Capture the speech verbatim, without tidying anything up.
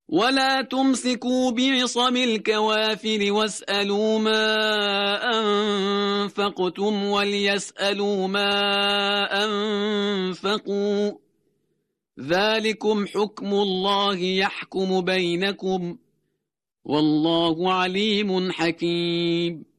ولا تمسكوا بعصم الكوافر واسألوا ما أنفقتم وليسألوا ما أنفقوا ذلكم حكم الله يحكم بينكم والله عليم حكيم